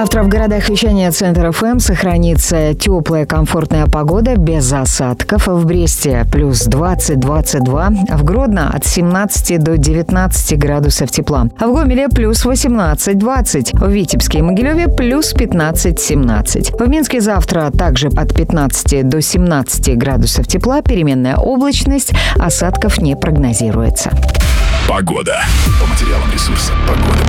Завтра в городах вещания Центр ФМ сохранится теплая, комфортная погода без осадков. В Бресте плюс 20-22, в Гродно от 17 до 19 градусов тепла. В Гомеле плюс 18-20, в Витебске и Могилеве плюс 15-17. В Минске завтра также от 15 до 17 градусов тепла, переменная облачность, осадков не прогнозируется. Погода. По материалам ресурса «Погода».